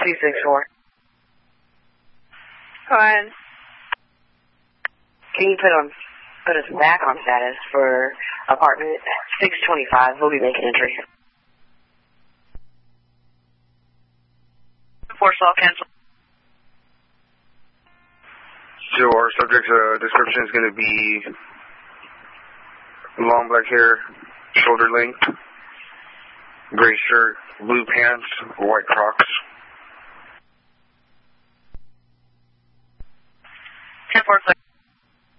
264. Go ahead. Can you put us back on status for apartment 625? We'll be making entry. Force all cancel. So our subject's description is going to be long black hair, shoulder length, gray shirt, blue pants, white Crocs. 10-4.